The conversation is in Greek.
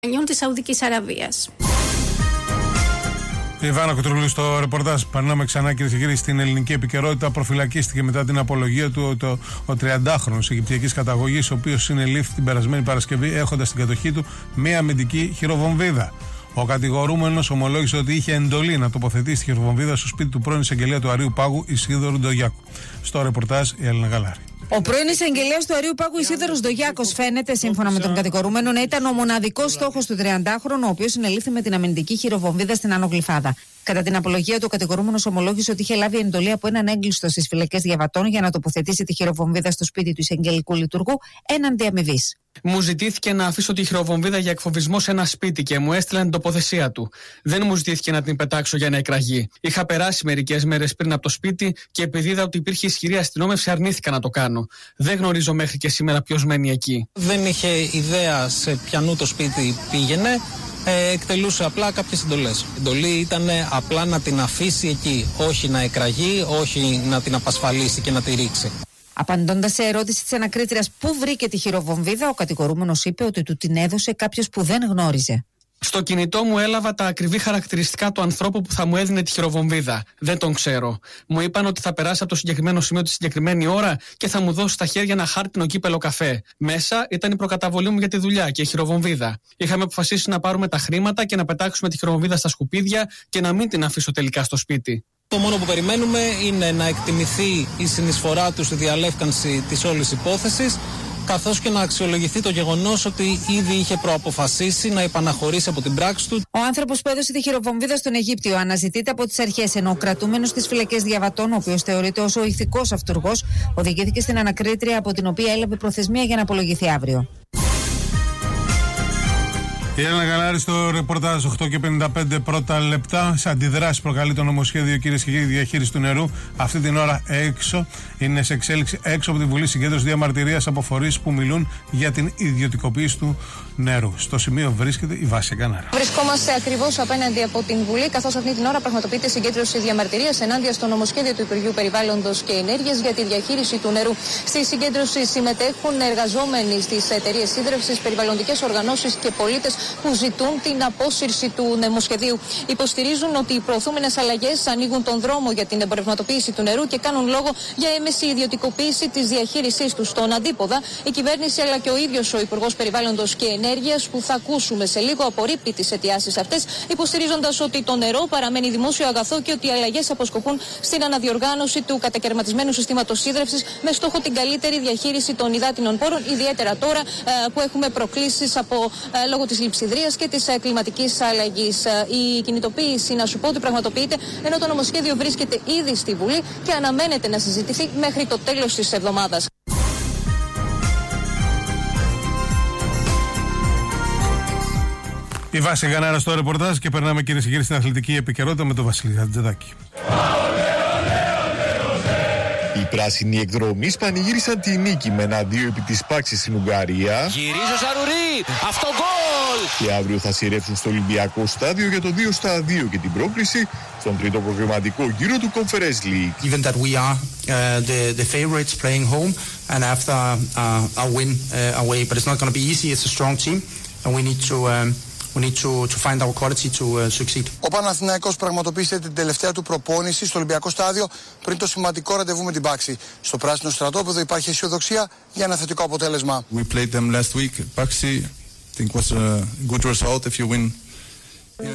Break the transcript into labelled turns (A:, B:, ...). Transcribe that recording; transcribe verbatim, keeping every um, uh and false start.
A: της Σαουδικής Αραβίας.
B: Η Ιβάνα Κουτρούλου στο ρεπορτάζ. Περνάμε ξανά, κυρίες και κύριοι, στην ελληνική επικαιρότητα. Προφυλακίστηκε μετά την απολογία του το, ο τριαντάχρονος Αιγυπτιακής καταγωγής, ο οποίος συνελήφθη την περασμένη Παρασκευή έχοντας στην κατοχή του μία αμυντική χειροβομβίδα. Ο κατηγορούμενος ομολόγησε ότι είχε εντολή να τοποθετήσει τη χειροβομβίδα στο σπίτι του πρώην εισαγγελέα του Αρείου Πάγου Ισίδωρου Ντογιάκου. Στο ρεπορτάζ η Έλληνα Γαλάρη.
C: Ο πρώην εισαγγελέας του Αρείου Πάγου Ισίδωρος Ντογιάκος φαίνεται, σύμφωνα με τον κατηγορούμενο, να ήταν ο μοναδικός στόχος του τριαντάχρονου, ο οποίος συνελήφθη με την αμυντική χειροβομβίδα στην Άνω Γλυφάδα. Κατά την απολογία του, ο κατηγορούμενος ομολόγησε ότι είχε λάβει εντολή από έναν έγκλειστο στις φυλακές Διαβατών για να τοποθετήσει τη χειροβομβίδα στο σπίτι του εισαγγελικού λειτουργού έναντι αμοιβής.
D: Μου ζητήθηκε να αφήσω τη χειροβομβίδα για εκφοβισμό σε ένα σπίτι και μου έστειλαν την τοποθεσία του. Δεν μου ζητήθηκε να την πετάξω για να εκραγεί. Είχα περάσει μερικές μέρες πριν από το σπίτι και επειδή είδα ότι υπήρχε ισχυρή αστυνόμευση, αρνήθηκα να το κάνω. Δεν γνωρίζω μέχρι και σήμερα ποιος μένει εκεί.
E: Δεν είχε ιδέα σε ποιανού το σπίτι πήγαινε. Ε, εκτελούσε απλά κάποιες εντολές. Η εντολή ήταν απλά να την αφήσει εκεί, όχι να εκραγεί, όχι να την απασφαλίσει και να τη ρίξει.
C: Απαντώντας σε ερώτηση της ανακρίτριας πού βρήκε τη χειροβομβίδα, ο κατηγορούμενος είπε ότι του την έδωσε κάποιος που δεν γνώριζε.
D: Στο κινητό μου έλαβα τα ακριβή χαρακτηριστικά του ανθρώπου που θα μου έδινε τη χειροβομβίδα. Δεν τον ξέρω. Μου είπαν ότι θα περάσει από το συγκεκριμένο σημείο τη συγκεκριμένη ώρα και θα μου δώσει στα χέρια ένα χάρτινο κύπελο καφέ. Μέσα ήταν η προκαταβολή μου για τη δουλειά και η χειροβομβίδα. Είχαμε αποφασίσει να πάρουμε τα χρήματα και να πετάξουμε τη χειροβομβίδα στα σκουπίδια και να μην την αφήσω τελικά στο σπίτι.
E: Το μόνο που περιμένουμε είναι να εκτιμηθεί η συνεισφορά του στη διαλεύκανση της όλης υπόθεσης, καθώς και να αξιολογηθεί το γεγονός ότι ήδη είχε προαποφασίσει να υπαναχωρήσει από την πράξη του.
C: Ο άνθρωπος που έδωσε τη χειροβομβίδα στον Αιγύπτιο αναζητείται από τις αρχές, ενώ ο κρατούμενος στις φυλακές Διαβατών, ο οποίος θεωρείται ως ο ηθικός αυτούργος, οδηγήθηκε στην ανακρίτρια από την οποία έλαβε προθεσμία για να απολογηθεί αύριο.
B: Η Έλληνα Γαλάρη στο ρεπορτάζ. Οκτώ και πενήντα πέντε πρώτα λεπτά. Σε αντιδράσει προκαλεί το νομοσχέδιο, κυρίες και κύριοι, διαχείριση του νερού. Αυτή την ώρα έξω είναι σε εξέλιξη έξω από τη Βουλή συγκέντρωση διαμαρτυρίας από φορείς που μιλούν για την ιδιωτικοποίηση του νερού. Στο σημείο βρίσκεται η Βάσια Κανάρα.
F: Βρισκόμαστε ακριβώς απέναντι από την Βουλή, καθώς αυτή την ώρα πραγματοποιείται συγκέντρωση διαμαρτυρίας ενάντια στο νομοσχέδιο του Υπουργείου Περιβάλλοντος και Ενέργειας για τη διαχείριση του νερού. Στη συγκέντρωση συμμετέχουν εργαζόμενοι στις εταιρείες σύνδρευσης, περιβαλλοντικές οργανώσεις και πολίτες που ζητούν την απόσυρση του νομοσχεδίου. Υποστηρίζουν ότι οι προωθούμενες αλλαγές ανοίγουν τον δρόμο για την εμπορευματοποίηση του νερού και κάνουν λόγο για έμεση ιδιωτικοποίηση της διαχείρισής του. Στον αντίποδα, η κυβέρνηση αλλά και ο ίδιος ο Υπουργός Περιβάλλοντος και Ενέργειας, που θα ακούσουμε σε λίγο, απορρίπτει τις αιτιάσεις αυτές, υποστηρίζοντας ότι το νερό παραμένει δημόσιο αγαθό και ότι οι αλλαγές αποσκοπούν στην αναδιοργάνωση του κατακαιρματισμένου συστήματος σύνδρευσης με στόχο την καλύτερη διαχείριση των υδάτινων πόρων, ιδιαίτερα τώρα ε, που έχουμε προκλήσεις από, ε, λόγω της λειψιδρίας και της ε, κλιματικής αλλαγής. Ε, η κινητοποίηση, να σου πω ότι πραγματοποιείται ενώ το νομοσχέδιο βρίσκεται ήδη στη Βουλή και αναμένεται να συζητηθεί μέχρι το τέλος της εβδομάδας.
B: Η Βάση Γανάρα στο ρεπορτάζ και περνάμε, κυρίες και κύριοι, στην αθλητική επικαιρότητα με τον Βασίλη Χατζηδάκη.
G: Οι πράσινοι εκδρομείς πανηγύρισαν τη νίκη με ένα δύο επί της Πάξης στην Ουγγαρία.
H: Γυρίζει ο Σαρουρί, αυτό γκολ!
G: Και αύριο θα σειρεύσουν στο Ολυμπιακό στάδιο για το δύο στα δύο και την πρόκριση στον τρίτο προγραμματικό γύρο του Conference League.
I: Even that we are uh, the, the favorites playing home and after uh, a win uh, away, but it's not going to be easy. It's a strong team and we need to um, We need to, to find our quality to uh, succeed.
J: Ο Παναθηναϊκός πραγματοποίησε την τελευταία του προπόνηση στο Ολυμπιακό στάδιο πριν το σημαντικό ραντεβού με την Πάξη. Στο πράσινο στρατόπεδο υπάρχει αισιοδοξία για ένα θετικό αποτέλεσμα.
K: We played them last week. Paxi, I think was a good result if you win